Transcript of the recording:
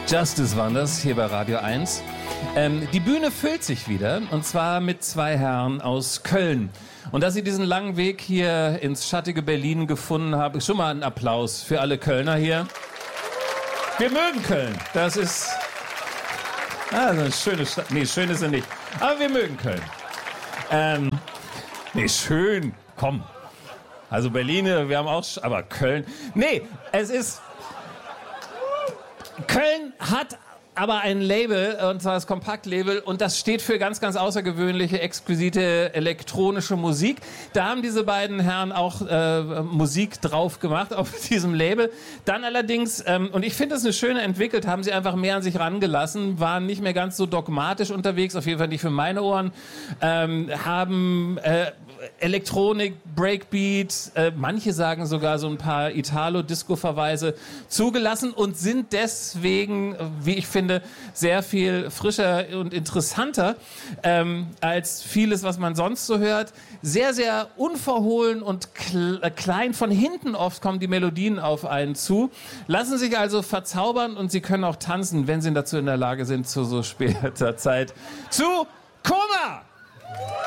Justice waren das, hier bei Radio 1. Die Bühne füllt sich wieder, und zwar mit zwei Herren aus Köln. Und dass Sie diesen langen Weg hier ins schattige Berlin gefunden haben, schon mal einen Applaus für alle Kölner hier. Wir mögen Köln. Das ist eine schöne Stadt. Nee, schön ist sie nicht. Aber wir mögen Köln. Nee, schön. Komm. Also Berlin, wir haben auch... Aber Köln... Nee, es ist... Köln hat aber ein Label, und zwar das Kompaktlabel, und das steht für ganz, ganz außergewöhnliche, exquisite elektronische Musik. Da haben diese beiden Herren auch Musik drauf gemacht auf diesem Label. Dann allerdings, und ich finde das eine schöne Entwickelt, haben sie einfach mehr an sich rangelassen, waren nicht mehr ganz so dogmatisch unterwegs, auf jeden Fall nicht für meine Ohren, haben Elektronik, Breakbeat, manche sagen sogar so ein paar Italo-Disco-Verweise zugelassen und sind deswegen, wie ich finde, sehr viel frischer und interessanter als vieles, was man sonst so hört. Sehr, sehr unverhohlen und klein. Von hinten oft kommen die Melodien auf einen zu. Lassen sich also verzaubern, und sie können auch tanzen, wenn sie dazu in der Lage sind, zu so später Zeit. Zu Koma!